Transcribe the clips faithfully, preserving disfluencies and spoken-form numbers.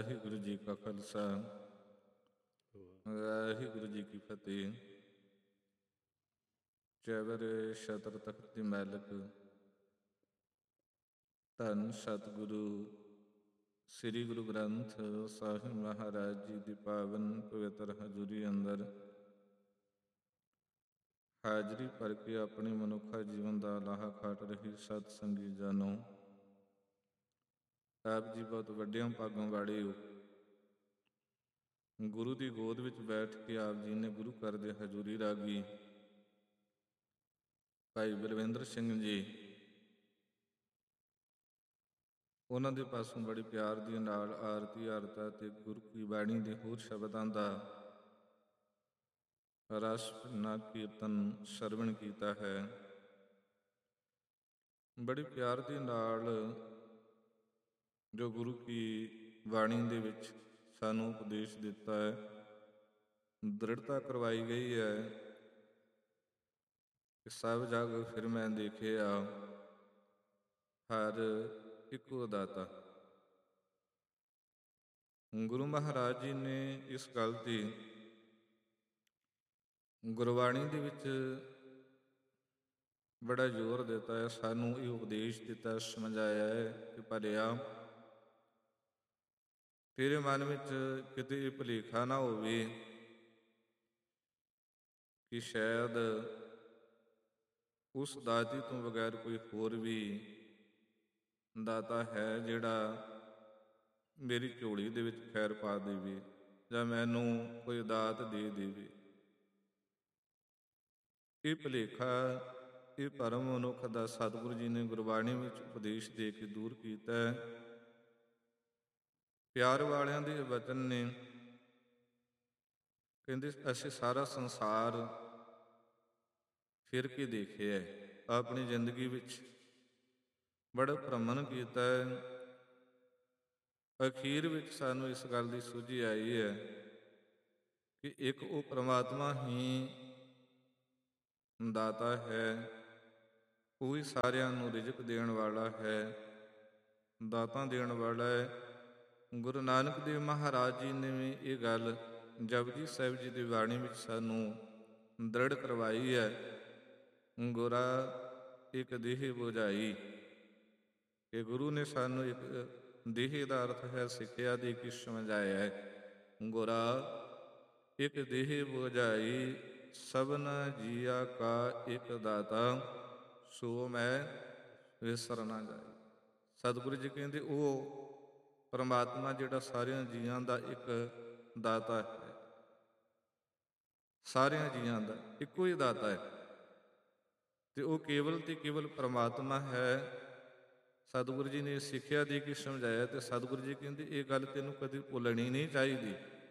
ਵਾਹਿਗੁਰੂ ਜੀ ਕਾ ਖਾਲਸਾ ਵਾਹਿਗੁਰੂ ਜੀ ਕੀ ਫਤਿਹ। ਚੈਵਰ ਛਤਰ ਤਖਤ ਦੀ ਮਾਲਕ ਧੰਨ ਸਤਿਗੁਰੂ ਸ੍ਰੀ ਗੁਰੂ ਗ੍ਰੰਥ ਸਾਹਿਬ ਮਹਾਰਾਜ ਜੀ ਦੀ ਪਾਵਨ ਪਵਿੱਤਰ ਹਜ਼ੂਰੀ ਅੰਦਰ ਹਾਜ਼ਰੀ ਭਰ ਕੇ ਆਪਣੇ ਮਨੁੱਖਾ ਜੀਵਨ ਦਾ ਲਾਹਾ ਖਾਟ ਰਹੀ ਸਤ ਸੰਗੀ ਜਾਨੋ, ਆਪ ਜੀ ਬਹੁਤ ਵੱਡਿਆਂ ਭਾਗਾਂ ਵਾਲੇ ਹੋ। ਗੁਰੂ ਦੀ ਗੋਦ ਵਿੱਚ ਬੈਠ ਕੇ ਆਪ ਜੀ ਨੇ ਗੁਰੂ ਘਰ ਦੇ ਹਜ਼ੂਰੀ ਰਾਗੀ ਭਾਈ ਬਲਵਿੰਦਰ ਸਿੰਘ ਜੀ, ਉਹਨਾਂ ਦੇ ਪਾਸੋਂ ਬੜੇ ਪਿਆਰ ਦੇ ਨਾਲ ਆਰਤੀ ਆਰਤਾ ਤੇ ਗੁਰੂ ਕੀ ਬਾਣੀ ਦੇ ਹੋਰ ਸ਼ਬਦਾਂ ਦਾ ਰਸ ਭਿੰਨਾ ਕੀਰਤਨ ਸਰਵਣ ਕੀਤਾ ਹੈ। ਬੜੇ ਪਿਆਰ ਦੇ ਨਾਲ ਜੋ ਗੁਰੂ ਕੀ ਬਾਣੀ ਦੇ ਵਿੱਚ ਸਾਨੂੰ ਉਪਦੇਸ਼ ਦਿੱਤਾ ਹੈ, ਦ੍ਰਿੜਤਾ ਕਰਵਾਈ ਗਈ ਹੈ ਕਿ ਸਭ ਜਗ ਫਿਰ ਮੈਂ ਦੇਖਿਆ ਹਰ ਇੱਕੋ ਦਾਤਾ। ਗੁਰੂ ਮਹਾਰਾਜ ਜੀ ਨੇ ਇਸ ਗੱਲ ਤੇ ਗੁਰਬਾਣੀ ਦੇ ਵਿੱਚ ਬੜਾ ਜ਼ੋਰ ਦਿੱਤਾ ਹੈ, ਸਾਨੂੰ ਇਹ ਉਪਦੇਸ਼ ਦਿੱਤਾ, ਸਮਝਾਇਆ ਹੈ ਕਿ ਭਲਿਆ ਤੇਰੇ ਮਨ ਵਿੱਚ ਕਿਤੇ ਇਹ ਭੁਲੇਖਾ ਨਾ ਹੋਵੇ ਕਿ ਸ਼ਾਇਦ ਉਸ ਦਾਤੀ ਤੋਂ ਬਗੈਰ ਕੋਈ ਹੋਰ ਵੀ ਦਾਤਾ ਹੈ ਜਿਹੜਾ ਮੇਰੀ ਝੋਲੀ ਦੇ ਵਿੱਚ ਖੈਰ ਪਾ ਦੇਵੇ ਜਾਂ ਮੈਨੂੰ ਕੋਈ ਦਾਤ ਦੇ ਦੇਵੇ। ਇਹ ਭੁਲੇਖਾ, ਇਹ ਭਰਮ ਮਨੁੱਖ ਦਾ ਸਤਿਗੁਰੂ ਜੀ ਨੇ ਗੁਰਬਾਣੀ ਵਿੱਚ ਉਪਦੇਸ਼ ਦੇ ਕੇ ਦੂਰ ਕੀਤਾ ਹੈ। ਪਿਆਰ ਵਾਲਿਆਂ ਦੇ ਵਚਨ ਨੇ, ਕਹਿੰਦੇ ਅਸੀਂ ਸਾਰਾ ਸੰਸਾਰ ਫਿਰ ਕੇ ਦੇਖਿਆ, ਆਪਣੀ ਜ਼ਿੰਦਗੀ ਵਿੱਚ ਬੜਾ ਭ੍ਰਮਣ ਕੀਤਾ ਹੈ। ਅਖੀਰ ਵਿੱਚ ਸਾਨੂੰ ਇਸ ਗੱਲ ਦੀ ਸੂਝੀ ਆਈ ਹੈ ਕਿ ਇੱਕ ਉਹ ਪ੍ਰਮਾਤਮਾ ਹੀ ਦਾਤਾ ਹੈ, ਉਹ ਹੀ ਸਾਰਿਆਂ ਨੂੰ ਰਿਜ਼ਕ ਦੇਣ ਵਾਲਾ ਹੈ, ਦਾਤਾਂ ਦੇਣ ਵਾਲਾ ਹੈ। ਗੁਰੂ ਨਾਨਕ ਦੇਵ ਮਹਾਰਾਜ ਜੀ ਨੇ ਵੀ ਇਹ ਗੱਲ ਜਪਜੀ ਸਾਹਿਬ ਜੀ ਦੀ ਬਾਣੀ ਵਿੱਚ ਸਾਨੂੰ ਦ੍ਰਿੜ ਕਰਵਾਈ ਹੈ। ਗੁਰਾ ਇੱਕ ਦੇਹ ਬੁਝਾਈ, ਕਿ ਗੁਰੂ ਨੇ ਸਾਨੂੰ ਇੱਕ ਦੇਹ ਦਾ ਅਰਥ ਹੈ ਸਿੱਖਿਆ ਦੇ ਕੇ ਸਮਝਾਇਆ ਹੈ। ਗੁਰਾ ਇੱਕ ਦੇਹ ਬੁਝਾਈ ਸਭਨਾ ਜੀਆ ਕਾ ਇੱਕ ਦਾਤਾ, ਸੋ ਮੈਂ ਵਿਸਰ ਨਾ ਜਾਈ। ਸਤਿਗੁਰੂ ਜੀ ਕਹਿੰਦੇ ਉਹ ਪਰਮਾਤਮਾ ਜਿਹੜਾ ਸਾਰਿਆਂ ਜੀਆਂ ਦਾ ਇੱਕ ਦਾਤਾ ਹੈ, ਸਾਰਿਆਂ ਜੀਆਂ ਦਾ ਇੱਕੋ ਹੀ ਦਾਤਾ ਹੈ, ਤੇ ਉਹ ਕੇਵਲ ਤੇ ਕੇਵਲ ਪਰਮਾਤਮਾ ਹੈ। ਸਤਿਗੁਰੂ ਜੀ ਨੇ ਸਿੱਖਿਆ ਦੇ ਕੇ ਸਮਝਾਇਆ, ਤੇ ਸਤਿਗੁਰੂ ਜੀ ਕਹਿੰਦੇ ਇਹ ਗੱਲ ਤੈਨੂੰ ਕਦੇ ਭੁੱਲਣੀ ਨਹੀਂ ਚਾਹੀਦੀ।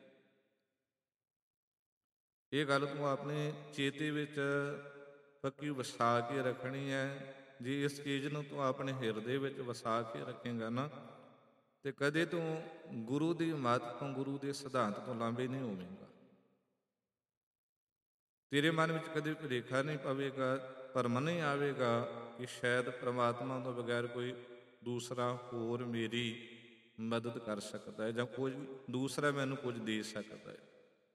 ਇਹ ਗੱਲ ਤੂੰ ਆਪਣੇ ਚੇਤੇ ਵਿੱਚ ਪੱਕੀ ਵਸਾ ਕੇ ਰੱਖਣੀ ਹੈ। ਜੇ ਇਸ ਚੀਜ਼ ਨੂੰ ਤੂੰ ਆਪਣੇ ਹਿਰਦੇ ਵਿੱਚ ਵਸਾ ਕੇ ਰੱਖੇਂਗਾ ਨਾ, ਤੇ ਕਦੇ ਤੂੰ ਗੁਰੂ ਦੀ ਮੱਤ ਤੋਂ, ਗੁਰੂ ਦੇ ਸਿਧਾਂਤ ਤੋਂ ਲਾਂਭੇ ਨਹੀਂ ਹੋਵੇਂਗਾ। ਤੇਰੇ ਮਨ ਵਿੱਚ ਕਦੇ ਭੁਲੇਖਾ ਨਹੀਂ ਪਵੇਗਾ, ਭਰਮ ਨਹੀਂ ਆਵੇਗਾ ਕਿ ਸ਼ਾਇਦ ਪਰਮਾਤਮਾ ਤੋਂ ਬਗੈਰ ਕੋਈ ਦੂਸਰਾ ਹੋਰ ਮੇਰੀ ਮਦਦ ਕਰ ਸਕਦਾ ਹੈ, ਜਾਂ ਕੋਈ ਦੂਸਰਾ ਮੈਨੂੰ ਕੁਝ ਦੇ ਸਕਦਾ ਹੈ।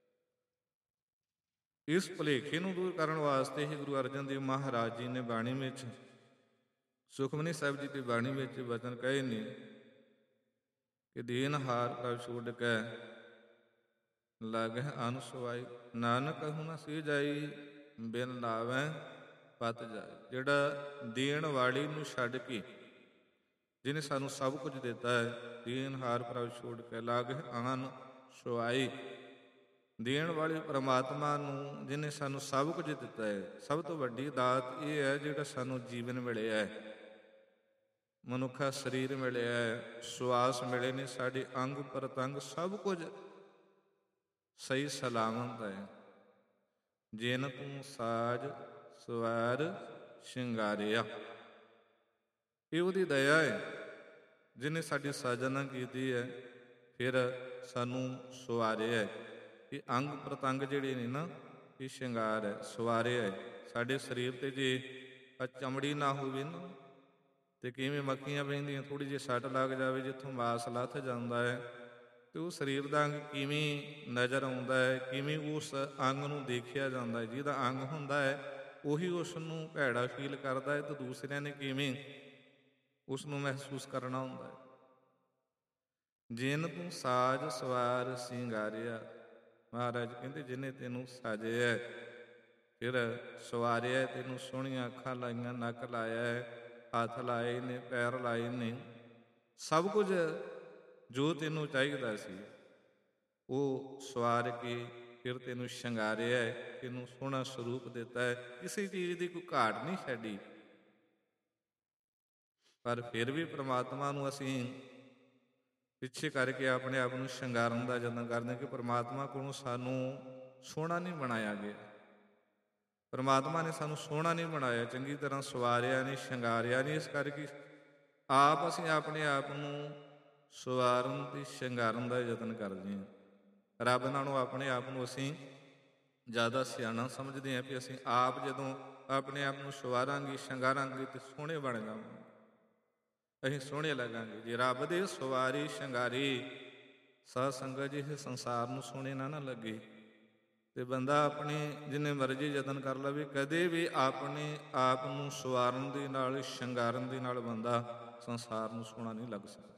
ਇਸ ਭੁਲੇਖੇ ਨੂੰ ਦੂਰ ਕਰਨ ਵਾਸਤੇ ਹੀ ਗੁਰੂ ਅਰਜਨ ਦੇਵ ਮਹਾਰਾਜ ਜੀ ਨੇ ਬਾਣੀ ਵਿੱਚ, ਸੁਖਮਨੀ ਸਾਹਿਬ ਜੀ ਦੀ ਬਾਣੀ ਵਿੱਚ ਵਚਨ ਕਹੇ ਨੇ ਕਿ ਦੇਨਹਾਰ ਪ੍ਰਭ ਛੋੜ ਕੇ ਲਾਗਹਿ ਅਨ ਸੁਆਈ, ਨਾਨਕ ਕਹੂੰ ਨਾ ਸੇ ਜਾਈ ਬਿਨ ਲਾਵੈ ਪਤ ਜਾਏ। ਜਿਹੜਾ ਦੇਣ ਵਾਲੀ ਨੂੰ ਛੱਡ ਕੇ, ਜਿਹਨੇ ਸਾਨੂੰ ਸਭ ਕੁਝ ਦਿੱਤਾ ਹੈ, ਦੇਨਹਾਰ ਪ੍ਰਭ ਛੋੜ ਕੇ ਲਾਗਹਿ ਅਨ ਸੁਆਈ, ਦੇਣ ਵਾਲੇ ਪਰਮਾਤਮਾ ਨੂੰ ਜਿਹਨੇ ਸਾਨੂੰ ਸਭ ਕੁਝ ਦਿੱਤਾ ਹੈ। ਸਭ ਤੋਂ ਵੱਡੀ ਦਾਤ ਇਹ ਹੈ ਜਿਹੜਾ ਸਾਨੂੰ ਜੀਵਨ ਮਿਲਿਆ ਹੈ, ਮਨੁੱਖਾ ਸਰੀਰ ਮਿਲਿਆ ਹੈ, ਸੁਆਸ ਮਿਲੇ ਨੇ, ਸਾਡੇ ਅੰਗ ਪ੍ਰਤੰਗ ਸਭ ਕੁਝ ਸਹੀ ਸਲਾਮਤ ਹੈ। ਜਿਨ ਤੂੰ ਸਾਜ ਸਵਾਰ ਸ਼ਿੰਗਾਰਿਆ, ਇਹ ਉਹਦੀ ਦਇਆ ਹੈ ਜਿਹਨੇ ਸਾਡੀ ਸਾਜਨਾ ਕੀਤੀ ਹੈ, ਫਿਰ ਸਾਨੂੰ ਸਵਾਰਿਆ ਹੈ। ਇਹ ਅੰਗ ਪ੍ਰਤੰਗ ਜਿਹੜੇ ਨੇ ਨਾ, ਇਹ ਸ਼ਿੰਗਾਰ ਹੈ, ਸਵਾਰਿਆ ਹੈ। ਸਾਡੇ ਸਰੀਰ 'ਤੇ ਜੇ ਚਮੜੀ ਨਾ ਹੋਵੇ ਨਾ, ਤੇ ਕਿਵੇਂ ਮੱਖੀਆਂ ਬਹਿੰਦੀਆਂ, ਥੋੜ੍ਹੀ ਜਿਹੀ ਸੱਟ ਲੱਗ ਜਾਵੇ, ਜਿੱਥੋਂ ਮਾਸ ਲੱਥ ਜਾਂਦਾ ਹੈ, ਤੇ ਉਹ ਸਰੀਰ ਦਾ ਅੰਗ ਕਿਵੇਂ ਨਜ਼ਰ ਆਉਂਦਾ ਹੈ, ਕਿਵੇਂ ਉਸ ਅੰਗ ਨੂੰ ਦੇਖਿਆ ਜਾਂਦਾ ਹੈ। ਜਿਹਦਾ ਅੰਗ ਹੁੰਦਾ ਹੈ ਉਹੀ ਉਸ ਨੂੰ ਭੈੜਾ ਫੀਲ ਕਰਦਾ ਹੈ, ਤੇ ਦੂਸਰਿਆਂ ਨੇ ਕਿਵੇਂ ਉਸ ਨੂੰ ਮਹਿਸੂਸ ਕਰਨਾ ਹੁੰਦਾ ਹੈ। ਜਿਨ ਤੂੰ ਸਾਜ ਸਵਾਰ ਸਿੰਗਾਰਿਆ, ਮਹਾਰਾਜ ਕਹਿੰਦੇ ਜਿਹਨੇ ਤੈਨੂੰ ਸਾਜਿਆ, ਫਿਰ ਸਵਾਰਿਆ, ਤੈਨੂੰ ਸੋਹਣੀਆਂ ਅੱਖਾਂ ਲਾਈਆਂ, ਨੱਕ ਲਾਇਆ, ਹੱਥ ਲਾਏ ਨੇ, ਪੈਰ ਲਾਏ ਨੇ, ਸਭ ਕੁਝ ਜੋ ਤੈਨੂੰ ਚਾਹੀਦਾ ਸੀ ਉਹ ਸਵਾਰ ਕੇ ਫਿਰ ਤੈਨੂੰ ਸ਼ਿੰਗਾਰਿਆ, ਤੈਨੂੰ ਸੋਹਣਾ ਸਰੂਪ ਦਿੱਤਾ ਹੈ, ਕਿਸੇ ਚੀਜ਼ ਦੀ ਕੋਈ ਘਾਟ ਨਹੀਂ ਛੱਡੀ। ਪਰ ਫਿਰ ਵੀ ਪ੍ਰਮਾਤਮਾ ਨੂੰ ਅਸੀਂ ਪਿੱਛੇ ਕਰਕੇ ਆਪਣੇ ਆਪ ਨੂੰ ਸ਼ਿੰਗਾਰਨ ਦਾ ਯਤਨ ਕਰਦੇ ਕਿ ਪ੍ਰਮਾਤਮਾ ਕੋਲੋਂ ਸਾਨੂੰ ਸੋਹਣਾ ਨਹੀਂ ਬਣਾਇਆ ਗਿਆ। ਪ੍ਰਮਾਤਮਾ ਨੇ ਸਾਨੂੰ ਸੋਹਣਾ ਨਹੀਂ ਬਣਾਇਆ, ਚੰਗੀ ਤਰ੍ਹਾਂ ਸਵਾਰਿਆ ਨਹੀਂ, ਸ਼ਿੰਗਾਰਿਆ ਨਹੀਂ। ਇਸ ਕਰਕੇ ਆਪ ਅਸੀਂ ਆਪਣੇ ਆਪ ਨੂੰ ਸਵਾਰਨ ਅਤੇ ਸ਼ਿੰਗਾਰਨ ਦਾ ਯਤਨ ਕਰਦੇ ਹਾਂ। ਰੱਬ ਨਾਲੋਂ ਆਪਣੇ ਆਪ ਨੂੰ ਅਸੀਂ ਜ਼ਿਆਦਾ ਸਿਆਣਾ ਸਮਝਦੇ ਹਾਂ ਵੀ ਅਸੀਂ ਆਪ ਜਦੋਂ ਆਪਣੇ ਆਪ ਨੂੰ ਸਵਾਰਾਂਗੇ, ਸ਼ਿੰਗਾਰਾਂਗੇ ਤਾਂ ਸੋਹਣੇ ਬਣ ਜਾਵਾਂਗੇ, ਅਸੀਂ ਸੋਹਣੇ ਲੱਗਾਂਗੇ। ਜੇ ਰੱਬ ਦੇ ਸਵਾਰੀ ਸ਼ਿੰਗਾਰੀ ਸਾਧ ਸੰਗਤ ਜੀ ਇਹ ਸੰਸਾਰ ਨੂੰ ਸੋਹਣੇ ਨਾ ਨਾ ਲੱਗੇ, ਤੇ ਬੰਦਾ ਆਪਣੇ ਜਿੰਨੇ ਮਰਜ਼ੀ ਯਤਨ ਕਰ ਲਵੇ, ਕਦੇ ਵੀ ਆਪਣੇ ਆਪ ਨੂੰ ਸਵਾਰਨ ਦੇ ਨਾਲ, ਸ਼ਿੰਗਾਰਨ ਦੇ ਨਾਲ ਬੰਦਾ ਸੰਸਾਰ ਨੂੰ ਸੋਹਣਾ ਨਹੀਂ ਲੱਗ ਸਕਦਾ।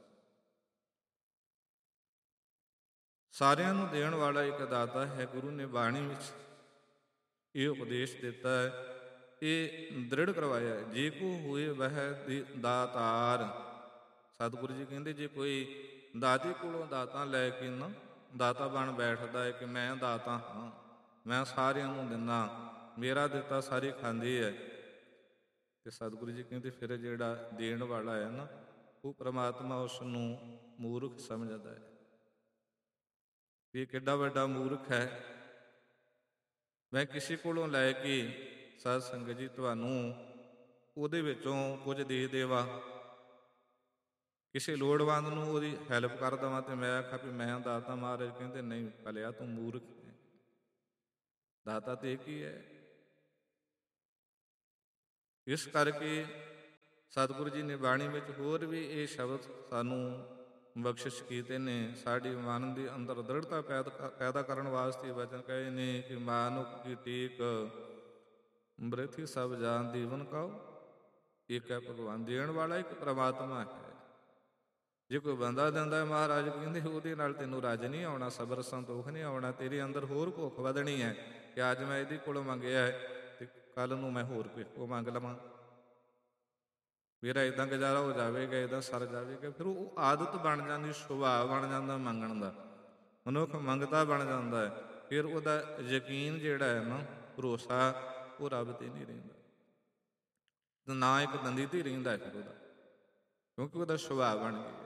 ਸਾਰਿਆਂ ਨੂੰ ਦੇਣ ਵਾਲਾ ਇੱਕ ਦਾਤਾ ਹੈ। ਗੁਰੂ ਨੇ ਬਾਣੀ ਵਿੱਚ ਇਹ ਉਪਦੇਸ਼ ਦਿੱਤਾ ਹੈ, ਇਹ ਦ੍ਰਿੜ ਕਰਵਾਇਆ, ਜੇ ਕੋ ਹੋਏ ਵਹਿ ਦਾਤਾਰ। ਸਤਿਗੁਰੂ ਜੀ ਕਹਿੰਦੇ ਜੇ ਕੋਈ ਦਾਤੇ ਕੋਲੋਂ ਦਾਤਾਂ ਲੈ ਕੇ ਨਾ ਦਾਤਾ ਬਣ ਬੈਠਦਾ ਹੈ ਕਿ ਮੈਂ ਦਾਤਾ ਹਾਂ, ਮੈਂ ਸਾਰਿਆਂ ਨੂੰ ਦਿੰਦਾ, ਮੇਰਾ ਦਿੱਤਾ ਸਾਰੇ ਖਾਂਦੇ ਹੈ, ਤੇ ਸਤਿਗੁਰੂ ਜੀ ਕਹਿੰਦੇ ਫਿਰ ਜਿਹੜਾ ਦੇਣ ਵਾਲਾ ਹੈ ਨਾ ਉਹ ਪ੍ਰਮਾਤਮਾ ਉਸ ਨੂੰ ਮੂਰਖ ਸਮਝਦਾ ਹੈ। ਇਹ ਕਿੱਡਾ ਵੱਡਾ ਮੂਰਖ ਹੈ। ਮੈਂ ਕਿਸੇ ਕੋਲੋਂ ਲੈ ਕੇ ਸਾਧ ਸੰਗਤ ਜੀ ਤੁਹਾਨੂੰ ਉਹਦੇ ਵਿੱਚੋਂ ਕੁਝ ਦੇ ਦੇਵਾਂ, ਕਿਸੇ ਲੋੜਵੰਦ ਨੂੰ ਉਹਦੀ ਹੈਲਪ ਕਰ ਦੇਵਾਂ, ਤੇ ਮੈਂ ਆਖਾਂ ਵੀ ਮੈਂ ਦਾਤਾ। ਮਹਾਰਾਜ ਕਹਿੰਦੇ ਨਹੀਂ ਭਲਿਆ ਤੂੰ ਮੂਰਖ ਹੈ, ਦਾਤਾ ਤੇ ਕੀ ਹੈ। ਇਸ ਕਰਕੇ ਸਤਿਗੁਰੂ ਜੀ ਨੇ ਬਾਣੀ ਵਿੱਚ ਹੋਰ ਵੀ ਇਹ ਸ਼ਬਦ ਸਾਨੂੰ ਬਖਸ਼ਿਸ਼ ਕੀਤੇ ਨੇ, ਸਾਡੀ ਮਨ ਦੇ ਅੰਦਰ ਦ੍ਰਿੜਤਾ ਪੈਦਾ ਪੈਦਾ ਕਰਨ ਵਾਸਤੇ ਵਚਨ ਕਹੇ ਨੇ ਕਿ ਮਾਨੁਖ ਕੀ ਟੇਕ ਬ੍ਰਿਥੀ ਸਭ ਜਾਨ ਦੀਵਨ ਕਾਓ, ਇੱਕ ਹੈ ਭਗਵਾਨ। ਦੇਣ ਵਾਲਾ ਇੱਕ ਪ੍ਰਮਾਤਮਾ ਹੈ। ਜੇ ਕੋਈ ਬੰਦਾ ਦਿੰਦਾ, ਮਹਾਰਾਜ ਕਹਿੰਦੇ ਉਹਦੇ ਨਾਲ ਤੈਨੂੰ ਰੱਜ ਨਹੀਂ ਆਉਣਾ, ਸਬਰ ਸੰਤੋਖ ਨਹੀਂ ਆਉਣਾ, ਤੇਰੇ ਅੰਦਰ ਹੋਰ ਭੁੱਖ ਵਧਣੀ ਹੈ ਕਿ ਅੱਜ ਮੈਂ ਇਹਦੇ ਕੋਲੋਂ ਮੰਗਿਆ ਤੇ ਕੱਲ੍ਹ ਨੂੰ ਮੈਂ ਹੋਰ ਕੋਈ ਉਹ ਮੰਗ ਲਵਾਂ, ਮੇਰਾ ਇੱਦਾਂ ਗੁਜ਼ਾਰਾ ਹੋ ਜਾਵੇਗਾ, ਇੱਦਾਂ ਸਰ ਜਾਵੇਗਾ। ਫਿਰ ਉਹ ਆਦਤ ਬਣ ਜਾਂਦੀ, ਸੁਭਾਅ ਬਣ ਜਾਂਦਾ ਮੰਗਣ ਦਾ, ਮਨੁੱਖ ਮੰਗਤਾ ਬਣ ਜਾਂਦਾ ਹੈ। ਫਿਰ ਉਹਦਾ ਯਕੀਨ ਜਿਹੜਾ ਹੈ ਨਾ, ਭਰੋਸਾ ਉਹ ਰੱਬ 'ਤੇ ਨਹੀਂ ਰਹਿੰਦਾ, ਨਾ ਇੱਕ ਦੰਦੀ 'ਤੇ ਰਹਿੰਦਾ ਹੈ ਫਿਰ ਉਹਦਾ, ਕਿਉਂਕਿ ਉਹਦਾ ਸੁਭਾਅ ਬਣ ਗਿਆ।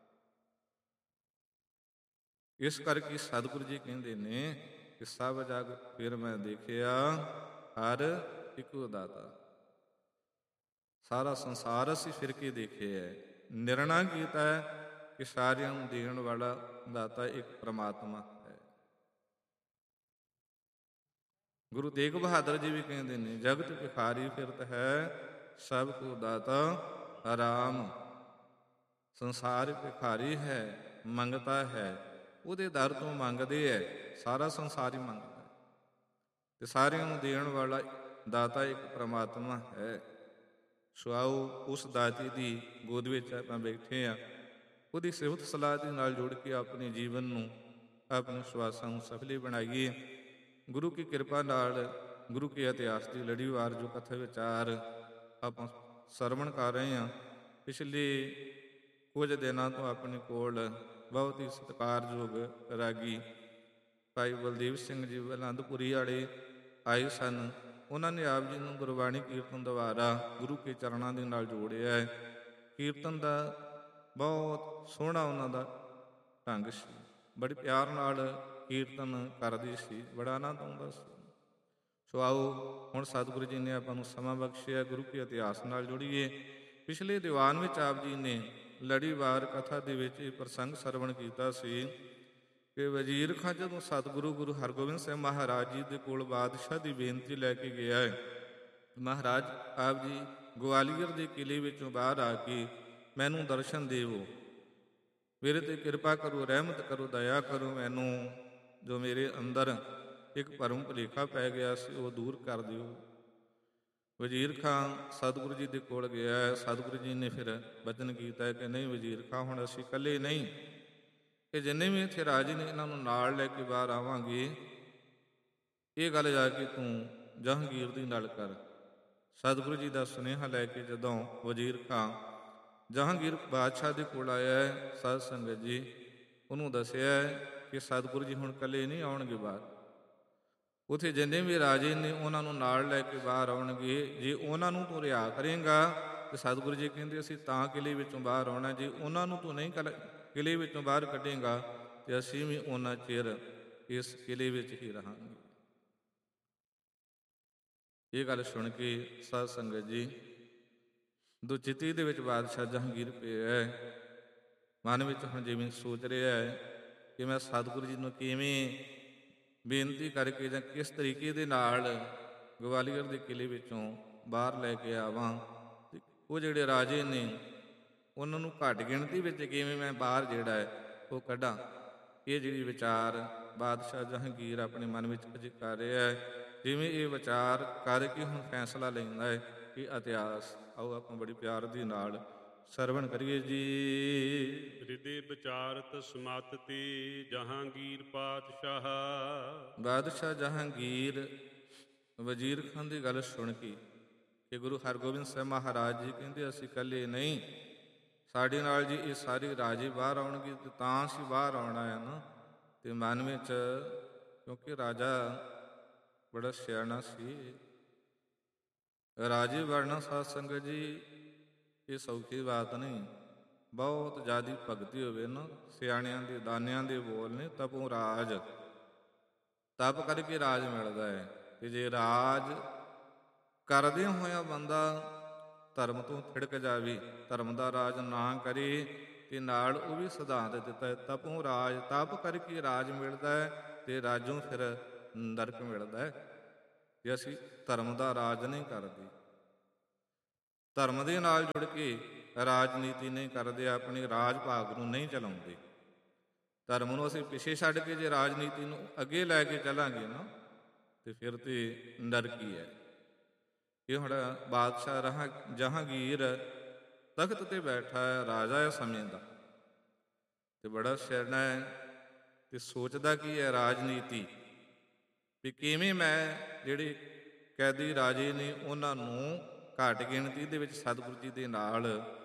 ਇਸ ਕਰਕੇ ਸਤਿਗੁਰੂ ਜੀ ਕਹਿੰਦੇ ਨੇ ਕਿ ਸਭ ਜਗ ਫਿਰ ਮੈਂ ਦੇਖਿਆ ਹਰ ਇੱਕੋ ਦਾਤਾ। ਸਾਰਾ ਸੰਸਾਰ ਅਸੀਂ ਫਿਰ ਕੇ ਦੇਖਿਆ ਹੈ, ਨਿਰਣਾ ਕੀਤਾ ਹੈ ਕਿ ਸਾਰਿਆਂ ਨੂੰ ਦੇਣ ਵਾਲਾ ਦਾਤਾ ਇੱਕ ਪ੍ਰਮਾਤਮਾ ਹੈ। ਗੁਰੂ ਤੇਗ ਬਹਾਦਰ ਜੀ ਵੀ ਕਹਿੰਦੇ ਨੇ ਜਗਤ ਭਿਖਾਰੀ ਫਿਰਤ ਹੈ, ਸਭ ਕੋ ਦਾਤਾ ਰਾਮ। ਸੰਸਾਰ ਭਿਖਾਰੀ ਹੈ, ਮੰਗਤਾ ਹੈ, ਉਹਦੇ ਦਰ ਤੋਂ ਮੰਗਦੇ ਹੈ, ਸਾਰਾ ਸੰਸਾਰ ਹੀ ਮੰਗਦਾ ਹੈ, ਤੇ ਸਾਰਿਆਂ ਨੂੰ ਦੇਣ ਵਾਲਾ ਦਾਤਾ ਇੱਕ ਪ੍ਰਮਾਤਮਾ ਹੈ। ਸੋ ਆਓ ਉਸ ਦਾਤੇ ਦੀ ਗੋਦ ਵਿੱਚ ਆਪਾਂ ਬੈਠੇ ਹਾਂ, ਉਹਦੀ ਸਿਫਤ ਸਲਾਹ ਦੇ ਨਾਲ ਜੁੜ ਕੇ ਆਪਣੇ ਜੀਵਨ ਨੂੰ, ਆਪਣੇ ਵਿਸ਼ਵਾਸਾਂ ਨੂੰ ਸਫਲੀ ਬਣਾਈਏ। ਗੁਰੂ ਕੀ ਕਿਰਪਾ ਨਾਲ ਗੁਰੂ ਕੇ ਇਤਿਹਾਸ ਦੀ ਲੜੀਵਾਰ ਜੋ ਕਥਾ ਵਿਚਾਰ ਆਪਾਂ ਸਰਵਣ ਕਰ ਰਹੇ ਹਾਂ, ਪਿਛਲੇ ਕੁਝ ਦਿਨਾਂ ਤੋਂ ਆਪਣੇ ਕੋਲ ਬਹੁਤ ਹੀ ਸਤਿਕਾਰਯੋਗ ਰਾਗੀ ਭਾਈ ਬਲਦੇਵ ਸਿੰਘ ਜੀ ਆਨੰਦਪੁਰੀ ਵਾਲੇ ਆਏ ਸਨ। ਉਹਨਾਂ ਨੇ ਆਪ ਜੀ ਨੂੰ ਗੁਰਬਾਣੀ ਕੀਰਤਨ ਦੁਆਰਾ ਗੁਰੂ ਕੇ ਚਰਨਾਂ ਦੇ ਨਾਲ ਜੋੜਿਆ ਹੈ। ਕੀਰਤਨ ਦਾ ਬਹੁਤ ਸੋਹਣਾ ਉਹਨਾਂ ਦਾ ਢੰਗ ਸੀ, ਬੜੇ ਪਿਆਰ ਨਾਲ ਕੀਰਤਨ ਕਰਦੀ ਸੀ, ਬੜਾ ਆਨੰਦ ਆਉਂਦਾ ਸੀ। ਸੋ ਆਓ ਹੁਣ ਸਤਿਗੁਰੂ ਜੀ ਨੇ ਆਪਾਂ ਨੂੰ ਸਮਾਂ ਬਖਸ਼ਿਆ, ਗੁਰੂ ਕੇ ਇਤਿਹਾਸ ਨਾਲ ਜੁੜੀਏ। ਪਿਛਲੇ ਦੀਵਾਨ ਵਿੱਚ ਆਪ ਜੀ ਨੇ ਲੜੀਵਾਰ ਕਥਾ ਦੇ ਵਿੱਚ ਇਹ ਪ੍ਰਸੰਗ ਸਰਵਣ ਕੀਤਾ ਸੀ ਕਿ ਵਜ਼ੀਰ ਖਾਂ ਜਦੋਂ ਸਤਿਗੁਰੂ ਗੁਰੂ ਹਰਗੋਬਿੰਦ ਸਿੰਘ ਮਹਾਰਾਜ ਜੀ ਦੇ ਕੋਲ ਬਾਦਸ਼ਾਹ ਦੀ ਬੇਨਤੀ ਲੈ ਕੇ ਗਿਆ ਹੈ, ਮਹਾਰਾਜ ਆਪ ਜੀ ਗਵਾਲੀਅਰ ਦੇ ਕਿਲੇ ਵਿੱਚੋਂ ਬਾਹਰ ਆ ਕੇ ਮੈਨੂੰ ਦਰਸ਼ਨ ਦੇਵੋ। ਮੇਰੇ ਤੇ ਕਿਰਪਾ ਕਰੋ, ਰਹਿਮਤ ਕਰੋ, ਦਇਆ ਕਰੋ, ਮੈਨੂੰ ਜੋ ਮੇਰੇ ਅੰਦਰ ਇੱਕ ਭਰਮ ਭੁਲੇਖਾ ਪੈ ਗਿਆ ਸੀ ਉਹ ਦੂਰ ਕਰ ਦਿਓ। ਵਜ਼ੀਰ ਖਾਂ ਸਤਿਗੁਰੂ ਜੀ ਦੇ ਕੋਲ ਗਿਆ। ਸਤਿਗੁਰੂ ਜੀ ਨੇ ਫਿਰ ਬਚਨ ਕੀਤਾ ਕਿ ਨਹੀਂ ਵਜ਼ੀਰ ਖਾਂ, ਹੁਣ ਅਸੀਂ ਇਕੱਲੇ ਨਹੀਂ, ਕਿ ਜਿੰਨੇ ਵੀ ਇੱਥੇ ਰਾਜੇ ਨੇ ਇਹਨਾਂ ਨੂੰ ਨਾਲ ਲੈ ਕੇ ਬਾਹਰ ਆਵਾਂਗੇ। ਇਹ ਗੱਲ ਜਾ ਕੇ ਤੂੰ ਜਹਾਂਗੀਰ ਦੀ ਨਾਲ ਕਰ। ਸਤਿਗੁਰੂ ਜੀ ਦਾ ਸੁਨੇਹਾ ਲੈ ਕੇ ਜਦੋਂ ਵਜ਼ੀਰ ਖਾਂ ਜਹਾਂਗੀਰ ਬਾਦਸ਼ਾਹ ਦੇ ਕੋਲ ਆਇਆ, ਸਾਧ ਸੰਗਤ ਜੀ ਉਹਨੂੰ ਦੱਸਿਆ ਕਿ ਸਤਿਗੁਰੂ ਜੀ ਹੁਣ ਇਕੱਲੇ ਨਹੀਂ ਆਉਣਗੇ ਬਾਹਰ, ਉੱਥੇ ਜਿੰਨੇ ਵੀ ਰਾਜੇ ਨੇ ਉਹਨਾਂ ਨੂੰ ਨਾਲ ਲੈ ਕੇ ਬਾਹਰ ਆਉਣਗੇ। ਜੇ ਉਹਨਾਂ ਨੂੰ ਤੂੰ ਰਿਹਾ ਕਰੇਂਗਾ ਤੇ ਸਤਿਗੁਰੂ ਜੀ ਕਹਿੰਦੇ ਅਸੀਂ ਤਾਂ ਕਿਲੇ ਵਿੱਚੋਂ ਬਾਹਰ ਆਉਣਾ, ਜੇ ਉਹਨਾਂ ਨੂੰ ਤੂੰ ਨਹੀਂ ਕਲ ਕਿਲੇ ਵਿੱਚੋਂ ਬਾਹਰ ਕੱਢੇਂਗਾ ਤੇ ਅਸੀਂ ਵੀ ਉਹਨਾਂ ਚਿਰ ਇਸ ਕਿਲੇ ਵਿੱਚ ਹੀ ਰਹਾਂਗੇ। ਇਹ ਗੱਲ ਸੁਣ ਕੇ ਸਾਧ ਸੰਗਤ ਜੀ ਦੁਚਿੱਤੀ ਦੇ ਵਿੱਚ ਬਾਦਸ਼ਾਹ ਜਹਾਂਗੀਰ ਪਿਆ, ਮਨ ਵਿੱਚ ਹੁਣ ਜਿਵੇਂ ਸੋਚ ਰਿਹਾ ਹੈ ਕਿ ਮੈਂ ਸਤਿਗੁਰੂ ਜੀ ਨੂੰ ਕਿਵੇਂ ਬੇਨਤੀ ਕਰਕੇ ਜਾਂ ਕਿਸ ਤਰੀਕੇ ਦੇ ਨਾਲ ਗਵਾਲੀਅਰ ਦੇ ਕਿਲੇ ਵਿੱਚੋਂ ਬਾਹਰ ਲੈ ਕੇ ਆਵਾਂ, ਤੇ ਉਹ ਜਿਹੜੇ ਰਾਜੇ ਨੇ ਉਹਨਾਂ ਨੂੰ ਘੱਟ ਗਿਣਤੀ ਵਿੱਚ ਕਿਵੇਂ ਮੈਂ ਬਾਹਰ ਜਿਹੜਾ ਹੈ ਉਹ ਕੱਢਾਂ। ਇਹ ਜਿਹੜੀ ਵਿਚਾਰ ਬਾਦਸ਼ਾਹ ਜਹਾਂਗੀਰ ਆਪਣੇ ਮਨ ਵਿੱਚ ਅਜੇ ਕਰ ਰਿਹਾ ਹੈ। ਜਿਵੇਂ ਇਹ ਵਿਚਾਰ ਕਰਕੇ ਹੁਣ ਫੈਸਲਾ ਲੈਂਦਾ ਹੈ ਕਿ ਇਤਿਹਾਸ ਆਓ ਆਪਾਂ ਬੜੀ ਪਿਆਰ ਦੇ ਨਾਲ ਸਰਵਣ ਕਰੀਏ ਜੀ। ਹਿਰਦੇ ਵਿਚਾਰਤ ਸਮਾਤਤੀ ਜਹਾਂਗੀਰ ਪਾਤਸ਼ਾਹ। ਬਾਦਸ਼ਾਹ ਜਹਾਂਗੀਰ ਵਜ਼ੀਰ ਖਾਂ ਦੀ ਗੱਲ ਸੁਣ ਕੇ ਕਿ ਗੁਰੂ ਹਰਗੋਬਿੰਦ ਸਾਹਿਬ ਮਹਾਰਾਜ ਜੀ ਕਹਿੰਦੇ ਅਸੀਂ ਇਕੱਲੇ ਨਹੀਂ, ਸਾਡੇ ਨਾਲ ਜੀ ਇਹ ਸਾਰੇ ਰਾਜੇ ਬਾਹਰ ਆਉਣਗੇ ਤੇ ਤਾਂ ਅਸੀਂ ਬਾਹਰ ਆਉਣਾ ਹੈ ਨਾ। ਤੇ ਮਨ ਵਿੱਚ, ਕਿਉਂਕਿ ਰਾਜਾ ਬੜਾ ਸਿਆਣਾ ਸੀ, ਰਾਜੇ ਬਣਨਾ ਸਾਧ ਸੰਗਤ ਜੀ ਇਹ ਸੌਖੀ ਬਾਤ ਨਹੀਂ। ਬਹੁਤ ਜ਼ਿਆਦਾ ਭਗਤੀ ਹੋਵੇ ਨਾ, ਸਿਆਣਿਆਂ ਦੇ ਦਾਨਿਆਂ ਦੇ ਬੋਲ ਨੇ, ਤਪੋਂ ਰਾਜ, ਤਪ ਕਰਕੇ ਰਾਜ ਮਿਲਦਾ ਹੈ। ਤੇ ਜੇ ਰਾਜ ਕਰਦੇ ਹੋਇਆ ਬੰਦਾ ਧਰਮ ਤੋਂ ਥਿੜਕ ਜਾਵੇ, ਧਰਮ ਦਾ ਰਾਜ ਨਾ ਕਰੇ, ਤੇ ਨਾਲ ਉਹ ਵੀ ਸਿਧਾਂਤ ਦਿੱਤਾ ਹੈ ਤਪੋਂ ਰਾਜ, ਤਪ ਕਰਕੇ ਰਾਜ ਮਿਲਦਾ ਹੈ ਤੇ ਰਾਜੋਂ ਫਿਰ ਨਰਕ ਮਿਲਦਾ ਹੈ। ਜੇ ਅਸੀਂ ਧਰਮ ਦਾ ਰਾਜ ਨਹੀਂ ਕਰਦੇ, ਧਰਮ ਦੇ ਨਾਲ ਜੁੜ ਕੇ ਰਾਜਨੀਤੀ ਨਹੀਂ ਕਰਦੇ, ਆਪਣੇ ਰਾਜ ਭਾਗ ਨੂੰ ਨਹੀਂ ਚਲਾਉਂਦੇ, ਧਰਮ ਨੂੰ ਅਸੀਂ ਪਿੱਛੇ ਛੱਡ ਕੇ ਜੇ ਰਾਜਨੀਤੀ ਨੂੰ ਅੱਗੇ ਲੈ ਕੇ ਚੱਲਾਂਗੇ ਨਾ ਤੇ ਫਿਰ ਤੇ ਨਰਕ ਹੀ ਹੈ। ਇਹ ਹੁਣ ਬਾਦਸ਼ਾਹ ਰਹਾ ਜਹਾਂਗੀਰ ਤਖਤ ਤੇ ਬੈਠਾ ਹੈ, ਰਾਜਾ ਹੈ ਸਮੇਂ ਦਾ, ਤੇ ਬੜਾ ਸਿਆਣਾ ਹੈ ਤੇ ਸੋਚਦਾ ਕੀ ਹੈ ਰਾਜਨੀਤੀ ਵੀ ਕਿਵੇਂ ਮੈਂ ਜਿਹੜੇ ਕੈਦੀ ਰਾਜੇ ਨੇ ਉਹਨਾਂ ਨੂੰ ਘੱਟ ਗਿਣਤੀ ਦੇ ਵਿੱਚ ਸਤਿਗੁਰੂ ਜੀ ਦੇ ਨਾਲ